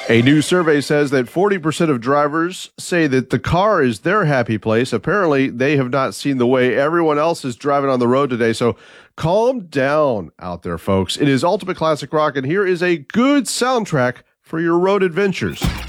A new survey says that 40% of drivers say that the car is their happy place. Apparently, they have not seen the way everyone else is driving on the road today. So calm down out there, folks. It is Ultimate Classic Rock, and here is a good soundtrack for your road adventures.